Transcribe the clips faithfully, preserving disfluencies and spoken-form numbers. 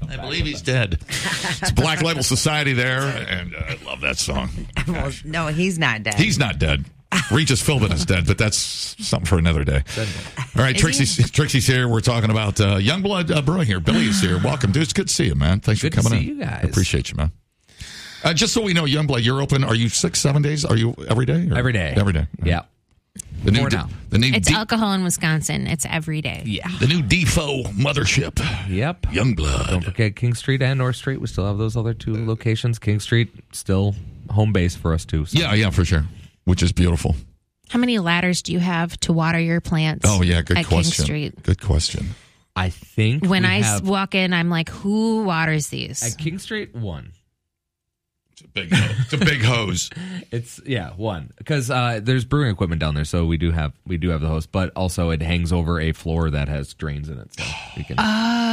I believe he's dead. It's Black Label Society there, and uh, I love that song. Well, no, he's not dead. He's not dead. Regis Philbin is dead, but that's something for another day. All right, Trixie, Trixie's here. We're talking about uh, Youngblood uh, Brewing here. Billy is here. Welcome, dude. It's good to see you, man. Thanks good for coming to see in. you guys. I appreciate you, man. Uh, just so we know, Youngblood, you're open. Are you six, seven days? Are you every day? Or? Every day. Every day. Yeah. The new, More now. The new It's D- alcohol in Wisconsin. It's every day. Yeah. The new Defoe mothership. Yep. Youngblood. Don't forget King Street and North Street. We still have those other two locations. King Street, still home base for us, too. So. Yeah, yeah, for sure. Which is beautiful. How many ladders do you have to water your plants? Oh, yeah, good at question. King Street? Good question. I think When we I have, walk in, I'm like, who waters these? at King Street, one. It's a big, it's a big hose. It's yeah, one because uh, there's brewing equipment down there, so we do have we do have the hose, but also it hangs over a floor that has drains in it, so we can.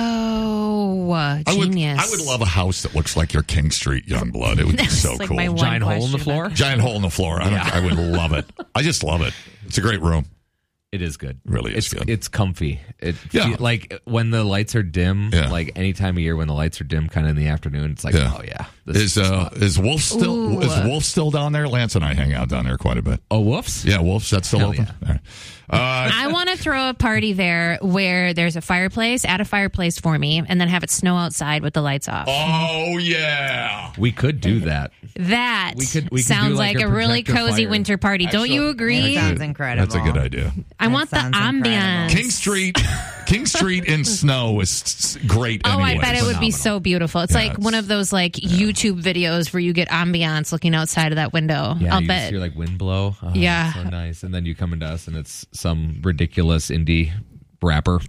Oh, uh, I would, genius! I would love a house that looks like your King Street Youngblood. It would be That's so like cool. my one Giant hole in the question floor. about- Giant hole in the floor. I, don't, Yeah. I would love it. I just love it. It's a great room. It is good. Really is it's, good. It's comfy. It Yeah. feel- like when the lights are dim, Yeah. like any time of year when the lights are dim, kind of in the afternoon, it's like, Yeah. oh yeah, this Is uh is Wolf still Ooh. is Wolf still down there? Lance and I hang out down there quite a bit. oh woofs. Yeah, Wolf's that's still Hell open. yeah. All right. Uh, I want to throw a party there where there's a fireplace. Add a fireplace for me, and then have it snow outside with the lights off. oh yeah. We could do that. That We could- we could sounds do like like, a a really projector cozy fire. winter party. Don't you agree? That sounds incredible. That's a good idea. I That want the sounds incredible. ambiance. King Street, King Street in snow is s- great. Oh, I anyways. bet it would be so beautiful. It's Yeah, like it's- one of those like YouTube videos where you get ambiance looking outside of that window. Yeah, I'll you bet. just hear like wind blow. Oh, Yeah. so nice. And then you come into us, and it's some ridiculous indie rapper.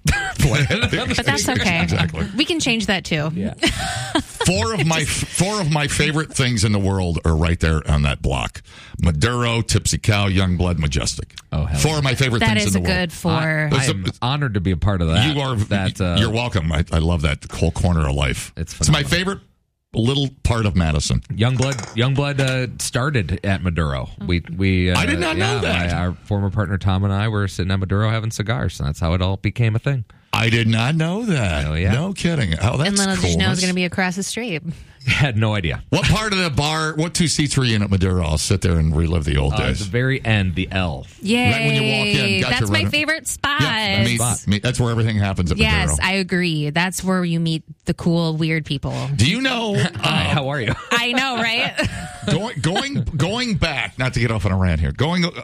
But that's okay. Exactly. We can change that too. Yeah. Four of my four of my favorite things in the world are right there on that block: Maduro, Tipsy Cow, Youngblood, Majestic. Oh, hell Four yeah. of my favorite That things is in a the world. good four. I, Those I'm are- honored to be a part of that. You are. That uh, you're welcome. I, I love that whole corner of life. It's it's my phenomenal. favorite little part of Madison. Youngblood, Youngblood uh, started at Maduro. We we uh, I did not know yeah, that. my- our former partner Tom and I were sitting at Maduro having cigars, and that's how it all became a thing. I did not know that. Hell yeah. No kidding. Oh, that's And little cool. did you know it was That's- going to be across the street. Had no idea. What part of the bar? What two seats were you in at Maduro? I'll sit there and relive the old Uh, at days. the very end, the L. Yay. Right when you walk in, got That's your my run- favorite spot. Yeah, me, Spot. me- that's where everything happens at Yes, Maduro. I agree. That's where you meet the cool, weird people. Do you know? Hi, Uh, how are you? I know, right? going going going back, not to get off on a rant here, going uh,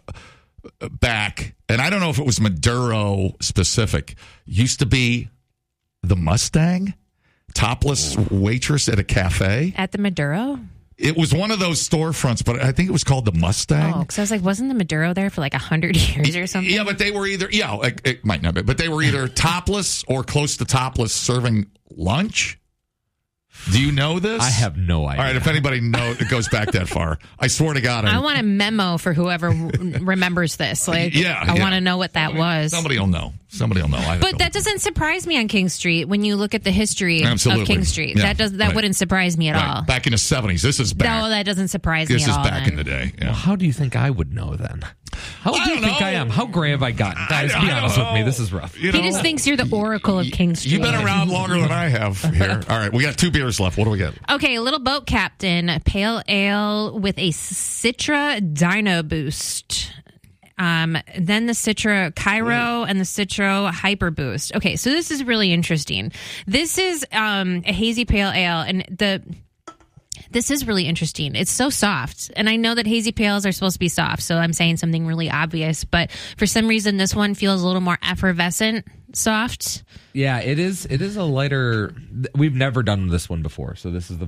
back, and I don't know if it was Maduro specific, used to be the Mustang topless waitress at a cafe. At the Maduro? It was one of those storefronts, but I think it was called the Mustang. Oh, because I was like, wasn't the Maduro there for like a hundred years or something? Yeah, but they were either yeah, it, it might not be, but they were either topless or close to topless serving lunch. Do you know this? I have no idea. All right, if anybody knows, it goes back that far. I swear to God, I I'm, want a memo for whoever r- remembers this. Like, Yeah, I yeah. want to know what that was. somebody will know. Somebody will know. I But don't that doesn't surprise me on King Street when you look at the history Absolutely. of King Street. Yeah, that does that right. wouldn't surprise me at Right. all. Back in the seventies. This is back. No, that doesn't surprise this me is at all. back then. in the day. Yeah. Well, how do you think I would know then? How I do you don't think know. I am? How gray have I gotten? Guys, I be don't honest with me. know. This is rough. You He know, just thinks you're the oracle of King Street. You've been around longer than I have here. All right, we got two beers left. What do we got? Okay, Little Boat Captain Pale Ale with a Citra Dyno Boost. Um, then the Citra Cairo and the Citra Hyper Boost. Okay, so this is really interesting. This is um, a hazy pale ale, and the this is really interesting. It's so soft, and I know that hazy pales are supposed to be soft, so I'm saying something really obvious. But for some reason, this one feels a little more effervescent, soft. Yeah, it is. It is a lighter. We've never done this one before, so this is the